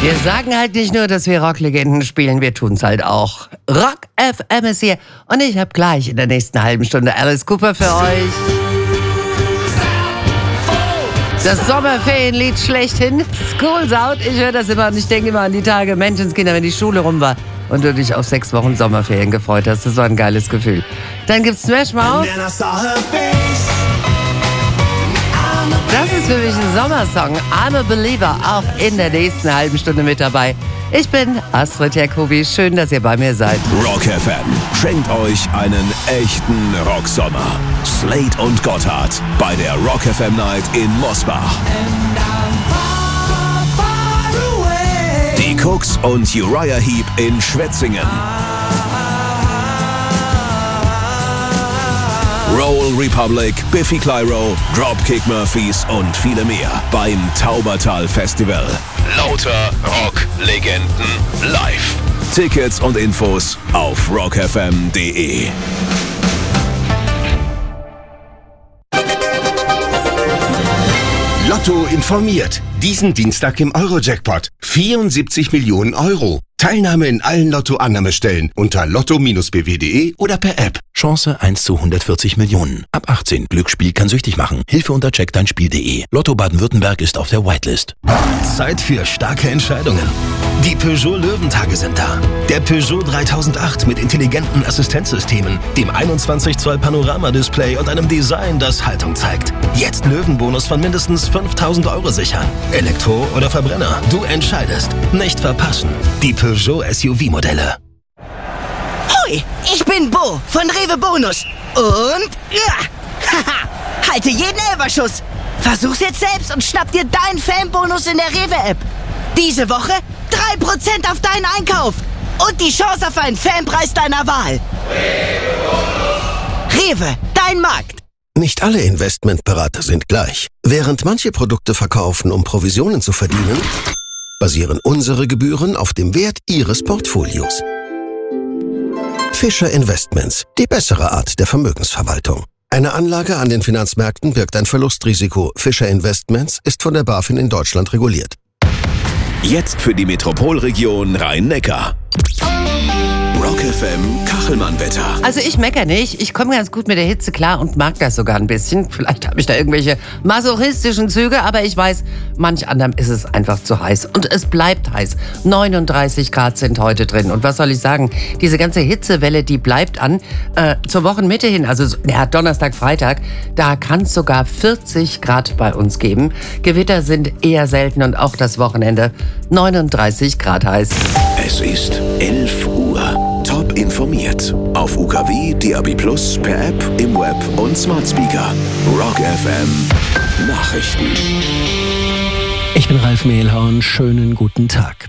Wir sagen halt nicht nur, dass wir Rocklegenden spielen, wir tun's halt auch. Rock FM ist hier und ich habe gleich in der nächsten halben Stunde Alice Cooper für euch. Das Sommerferienlied schlechthin, School's Out. Ich höre das immer und ich denke immer an die Tage Menschenskinder, wenn die Schule rum war und du dich auf 6 Wochen Sommerferien gefreut hast. Das war ein geiles Gefühl. Dann gibt's Smash Mouth. Das ist für mich ein Sommersong. I'm a Believer, auch in der nächsten halben Stunde mit dabei. Ich bin Astrid Jacobi. Schön, dass ihr bei mir seid. Rock FM schenkt euch einen echten Rocksommer. Slade und Gotthard bei der Rock FM Night in Mosbach. Die Cooks und Uriah Heep in Schwetzingen. Roll Republic, Biffy Clyro, Dropkick Murphys und viele mehr beim Taubertal Festival. Lauter Rock-Legenden live. Tickets und Infos auf rockfm.de. Lotto informiert. Diesen Dienstag im Eurojackpot. 74 Millionen Euro. Teilnahme in allen Lotto-Annahmestellen unter lotto-bw.de oder per App. Chance 1 zu 140 Millionen. Ab 18. Glücksspiel kann süchtig machen. Hilfe unter checkdeinspiel.de. Lotto Baden-Württemberg ist auf der Whitelist. Zeit für starke Entscheidungen. Die Peugeot Löwentage sind da. Der Peugeot 3008 mit intelligenten Assistenzsystemen, dem 21 Zoll Panoramadisplay und einem Design, das Haltung zeigt. Jetzt Löwenbonus von mindestens 5.000 Euro sichern. Elektro oder Verbrenner? Du entscheidest. Nicht verpassen. Die Peugeot SUV-Modelle. Hoi, ich bin Bo von Rewe Bonus. Und haha, halte jeden Elferschuss. Versuch's jetzt selbst und schnapp dir deinen Fanbonus in der Rewe-App. Diese Woche 3% auf deinen Einkauf und die Chance auf einen Fanpreis deiner Wahl. Rewe, dein Markt. Nicht alle Investmentberater sind gleich. Während manche Produkte verkaufen, um Provisionen zu verdienen, basieren unsere Gebühren auf dem Wert Ihres Portfolios. Fischer Investments, die bessere Art der Vermögensverwaltung. Eine Anlage an den Finanzmärkten birgt ein Verlustrisiko. Fischer Investments ist von der BaFin in Deutschland reguliert. Jetzt für die Metropolregion Rhein-Neckar. Rock FM Kachelmann-Wetter. Also ich meckere nicht, ich komme ganz gut mit der Hitze klar und mag das sogar ein bisschen. Vielleicht habe ich da irgendwelche masochistischen Züge, aber ich weiß, manch anderem ist es einfach zu heiß. Und es bleibt heiß. 39 Grad sind heute drin. Und was soll ich sagen, diese ganze Hitzewelle, die bleibt an zur Wochenmitte hin. Also ja, Donnerstag, Freitag, da kann es sogar 40 Grad bei uns geben. Gewitter sind eher selten und auch das Wochenende 39 Grad heiß. Es ist 11 Uhr. Top informiert. Auf UKW, DAB+, per App, im Web und Smart Speaker. Rock FM Nachrichten. Ich bin Ralf Mehlhorn, schönen guten Tag.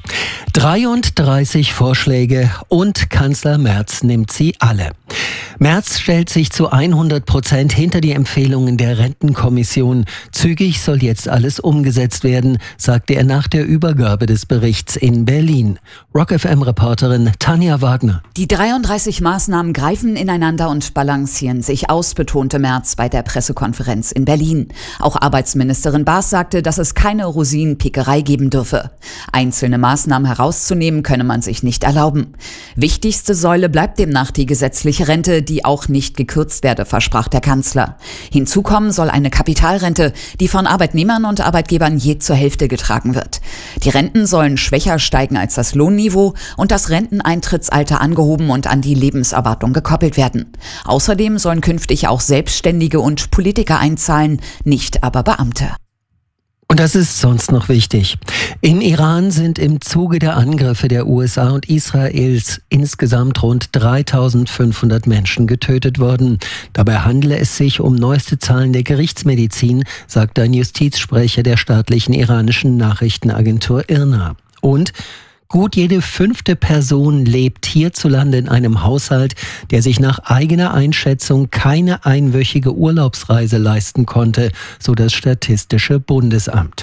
33 Vorschläge und Kanzler Merz nimmt sie alle. Merz stellt sich zu 100% hinter die Empfehlungen der Rentenkommission. Zügig soll jetzt alles umgesetzt werden, sagte er nach der Übergabe des Berichts in Berlin. Rock-FM-Reporterin Tanja Wagner. Die 33 Maßnahmen greifen ineinander und balancieren sich aus, betonte Merz bei der Pressekonferenz in Berlin. Auch Arbeitsministerin Baas sagte, dass es keine Rosinenpickerei geben dürfe. Einzelne Maßnahmen herauszunehmen, könne man sich nicht erlauben. Wichtigste Säule bleibt demnach die gesetzliche Rente, die auch nicht gekürzt werde, versprach der Kanzler. Hinzu kommen soll eine Kapitalrente, die von Arbeitnehmern und Arbeitgebern je zur Hälfte getragen wird. Die Renten sollen schwächer steigen als das Lohnniveau und das Renteneintrittsalter angehoben und an die Lebenserwartung gekoppelt werden. Außerdem sollen künftig auch Selbstständige und Politiker einzahlen, nicht aber Beamte. Und das ist sonst noch wichtig. Im Iran sind im Zuge der Angriffe der USA und Israels insgesamt rund 3.500 Menschen getötet worden. Dabei handele es sich um neueste Zahlen der Gerichtsmedizin, sagt ein Justizsprecher der staatlichen iranischen Nachrichtenagentur IRNA. Und gut jede 5. Person lebt hierzulande in einem Haushalt, der sich nach eigener Einschätzung keine einwöchige Urlaubsreise leisten konnte, so das Statistische Bundesamt.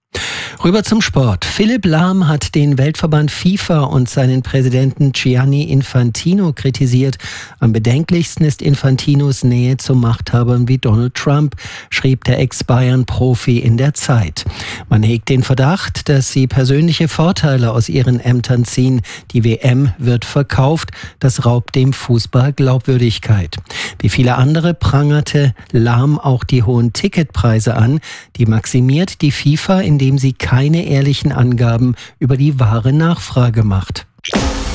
Rüber zum Sport. Philipp Lahm hat den Weltverband FIFA und seinen Präsidenten Gianni Infantino kritisiert. Am bedenklichsten ist Infantinos Nähe zu Machthabern wie Donald Trump, schrieb der Ex-Bayern-Profi in der Zeit. Man hegt den Verdacht, dass sie persönliche Vorteile aus ihren Ämtern ziehen. Die WM wird verkauft. Das raubt dem Fußball Glaubwürdigkeit. Wie viele andere prangerte Lahm auch die hohen Ticketpreise an. Die maximiert die FIFA, indem sie keine ehrlichen Angaben über die wahre Nachfrage macht.